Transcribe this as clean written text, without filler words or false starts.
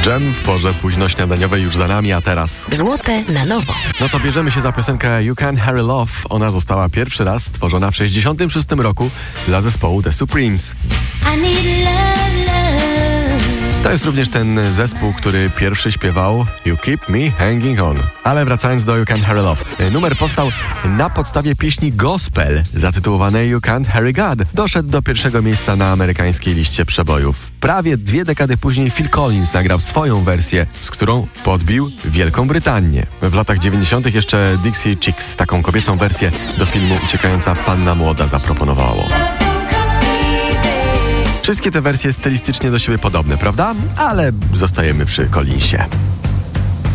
Dżem w porze późnośniadaniowej już za nami, a teraz... Złote na nowo. No to bierzemy się za piosenkę You Can't Hurry Love. Ona została pierwszy raz stworzona w 1966 roku dla zespołu The Supremes. To jest również ten zespół, który pierwszy śpiewał You Keep Me Hanging On. Ale wracając do You Can't Hurry Love. Numer powstał na podstawie pieśni gospel zatytułowanej You Can't Hurry God. Doszedł do pierwszego miejsca na amerykańskiej liście przebojów. Prawie 2 dekady później Phil Collins nagrał swoją wersję, z którą podbił Wielką Brytanię. W latach 90. jeszcze Dixie Chicks taką kobiecą wersję do filmu Uciekająca panna młoda zaproponowało. Wszystkie te wersje stylistycznie do siebie podobne, prawda? Ale zostajemy przy Collinsie.